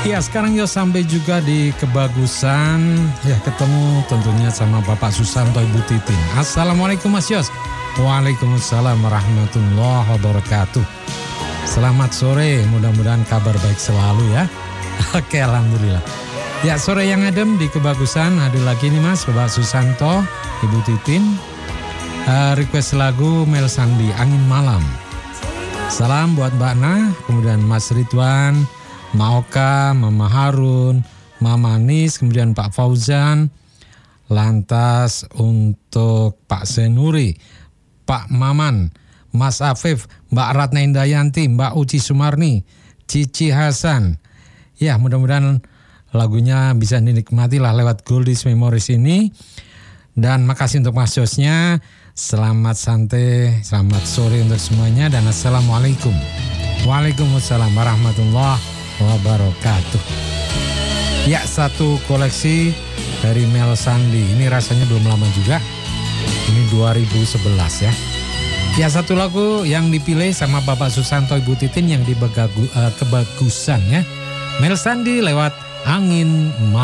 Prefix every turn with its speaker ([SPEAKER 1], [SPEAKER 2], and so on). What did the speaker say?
[SPEAKER 1] Ya, sekarang Yos sampai juga di Kebagusan. Ya, ketemu tentunya sama Bapak Susanto Ibu Titin. Assalamualaikum Mas Yos. Waalaikumsalam warahmatullahi wabarakatuh. Selamat sore, mudah-mudahan kabar baik selalu ya. Oke, alhamdulillah. Ya, sore yang adem di Kebagusan. Ada lagi nih Mas, Bapak Susanto Ibu Titin. Request lagu Mel Sandi, Angin Malam. Salam buat Mbak Nah, kemudian Mas Ridwan, Maoka, Mama Harun, Mama Nis, kemudian Pak Fauzan, lantas untuk Pak Senuri, Pak Maman, Mas Afif, Mbak Ratna Indayanti, Mbak Uci Sumarni, Cici Hasan. Ya, mudah-mudahan lagunya bisa dinikmati lah lewat Goldies Memories ini. Dan makasih untuk Mas Josnya. Selamat santai, selamat sore untuk semuanya, dan Assalamualaikum. Waalaikumsalam warahmatullahi wabarakatuh. Ya, satu koleksi dari Mel Sandi. Ini rasanya belum lama juga. Ini 2011 ya. Ya, satu lagu yang dipilih sama Bapak Susanto Ibu Titin yang di Kebagusan ya. Mel Sandi lewat Angin Malam.